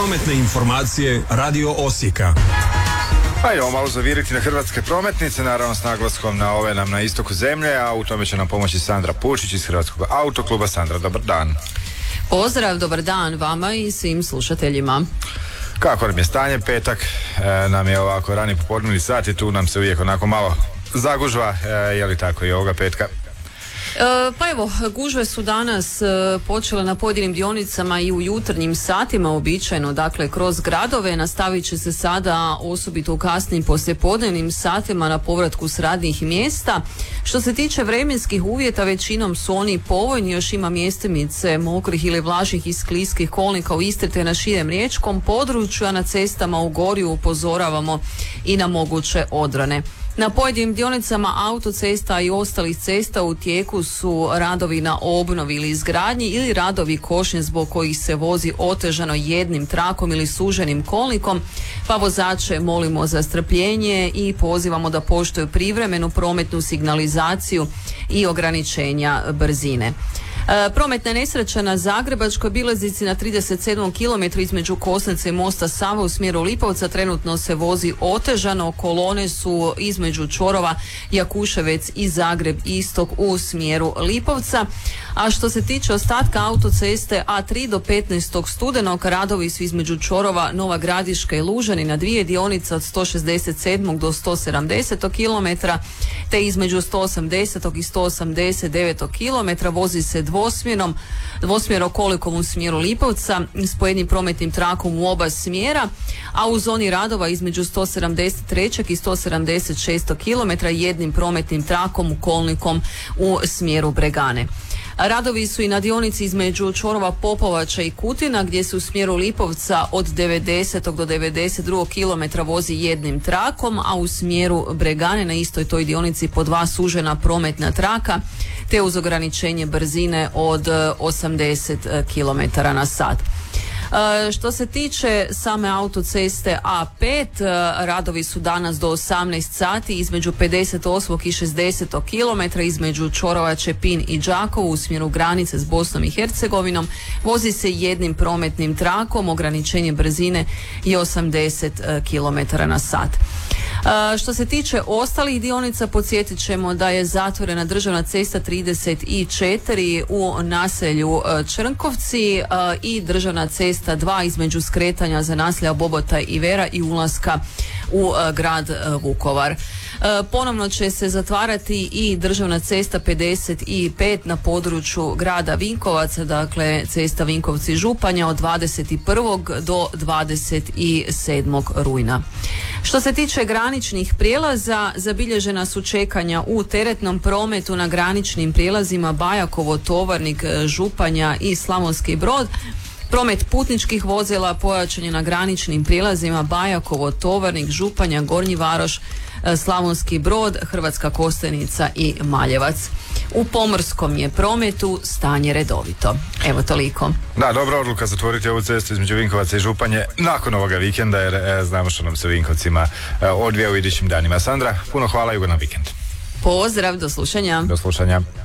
Prometne informacije Radio Osijeka. Pa idemo malo zaviriti na hrvatske prometnice, naravno s naglaskom na ove nam na istoku zemlje, a u tome će nam pomoći Sandra Pučić iz Hrvatskog autokluba. Sandra, dobar dan. Pozdrav, dobar dan vama i svim slušateljima. Kako nam je stanje? Petak nam je ovako rani popodnevni sat i tu nam se uvijek onako malo zagužva, je li tako i ovoga petka? Pa evo, gužve su danas počele na pojedinim dionicama i u jutarnjim satima uobičajeno, dakle kroz gradove. Nastavit će se sada osobito u kasnim poslijepodnevnim satima na povratku s radnih mjesta. Što se tiče vremenskih uvjeta, većinom su oni povoljni, još ima mjestimice mokrih ili vlažnih i skliskih kolnika u Istri te na širem riječkom području, a na cestama u Gorju upozoravamo i na moguće odrane. Na pojedinim dionicama autocesta i ostalih cesta u tijeku su radovi na obnovi ili izgradnji ili radovi košnje zbog kojih se vozi otežano jednim trakom ili suženim kolnikom, pa vozače molimo za strpljenje i pozivamo da poštuju privremenu prometnu signalizaciju i ograničenja brzine. Prometna nesreća na Zagrebačkoj obilaznici na 37. km između Kosnice i mosta Sava u smjeru Lipovca trenutno se vozi otežano. Kolone su između čvorova Jakuševec i Zagreb istok u smjeru Lipovca. A što se tiče ostatka autoceste A3 do 15. studenog, radovi su između čvorova Nova Gradiška i Lužani na dvije dionice od 167. do 170. km, te između 180. i 189. km vozi se dvosmjero kolikom u smjeru Lipovca s pojednim prometnim trakom u oba smjera, a u zoni radova između 173. i 176. km jednim prometnim trakom u kolnikom u smjeru Bregane. Radovi su i na dionici između čvorova Popovača i Kutina gdje se u smjeru Lipovca od 90. do 92. km vozi jednim trakom, a u smjeru Bregane na istoj toj dionici po dva sužena prometna traka te uz ograničenje brzine od 80 km na sat. Što se tiče same autoceste A5, radovi su danas do 18 sati između 58. i 60. km između čvorova Čepin i Đakovo u smjeru granice s Bosnom i Hercegovinom. Vozi se jednim prometnim trakom, ograničenje brzine je 80 km na sat. Što se tiče ostalih dionica, podsjetit ćemo da je zatvorena državna cesta 34 u naselju Črnkovci i državna cesta 2 između skretanja za naselja Bobota i Vera i ulaska u grad Vukovar. Ponovno će se zatvarati i državna cesta 55 na području grada Vinkovaca, dakle cesta Vinkovci-Županja od 21. do 27. rujna. Što se tiče graničnih prijelaza, zabilježena su čekanja u teretnom prometu na graničnim prijelazima Bajakovo, Tovarnik, Županja i Slavonski Brod. Promet putničkih vozila pojačan je na graničnim prijelazima Bajakovo, Tovarnik, Županja, Gornji Varoš, Slavonski Brod, Hrvatska Kostajnica i Maljevac. U pomorskom je prometu stanje redovito. Evo toliko. Da, dobra odluka zatvoriti ovu cestu između Vinkovaca i Županje nakon ovoga vikenda, jer znamo što nam se u Vinkovcima odvija u idućim danima. Sandra, puno hvala i ugodan vikend. Pozdrav, do slušanja. Do slušanja.